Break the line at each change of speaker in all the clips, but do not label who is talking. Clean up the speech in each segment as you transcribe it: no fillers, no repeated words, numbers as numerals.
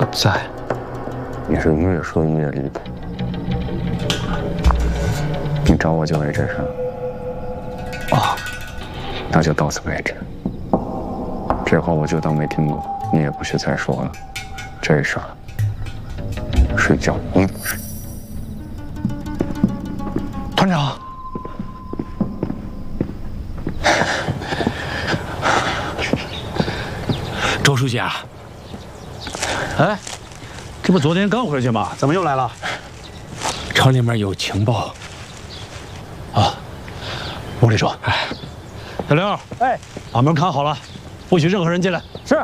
在。
你是越说越离谱。你找我就为这事？
啊，
那就到此为止。这话我就当没听过，你也不许再说了。这事儿，睡觉不睡。
团长。
周书记啊，
哎，这不昨天刚回去吗？怎么又来了？
城里面有情报。
啊，屋里说。哎，小刘，哎，把门看好了，不许任何人进来。是。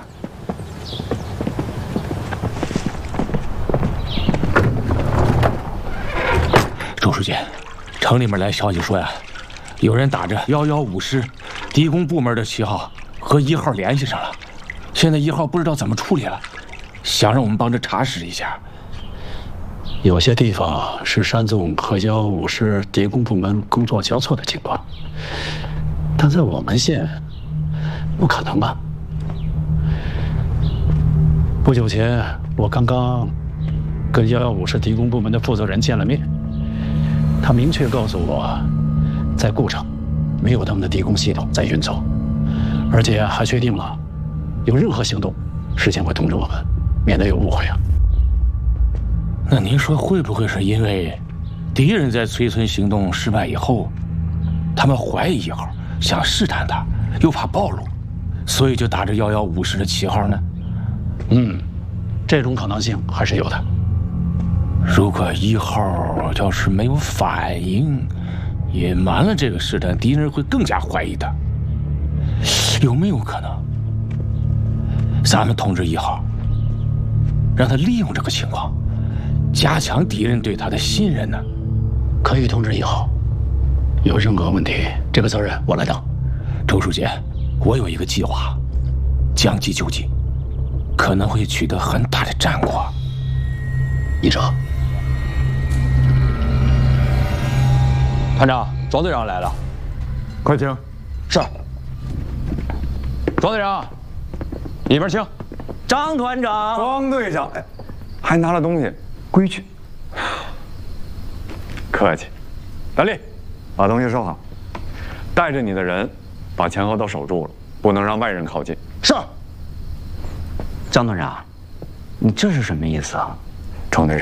周书记，城里面来消息说呀，有人打着115师敌工部门的旗号和1号联系上了。 现在1号不知道怎么处理了，想让我们帮着查实一下。
有些地方是山总和115师敌工部门工作交错的情况，但在我们县，不可能吧？不久前，我刚刚跟115师敌工部门的负责人见了面，他明确告诉我，在顾城没有他们的敌工系统在运作，而且还确定了。 有任何行动，事先会通知我们，免得有误会啊。
那您说会不会是因为敌人在崔村行动失败以后，他们怀疑1号，想试探他，又怕暴露，所以就打着115师的旗号呢？
嗯，这种可能性还是有的。
如果1号要是没有反应，隐瞒了这个试探，敌人会更加怀疑他。有没有可能？ 咱们通知1号，让他利用这个情况，加强敌人对他的信任呢？
可以通知1号，有任何问题，这个责任我来当。
周书记，我有一个计划，将计就计，可能会取得很大的战果。
你说，
团长，庄队长来了，
快请。
是。庄队长。 里边请，张团长，
庄队长，哎，还拿了东西，规矩。客气，大力，把东西收好，带着你的人，把前后都守住了，不能让外人靠近。
是。张团长，你这是什么意思啊？
庄队长。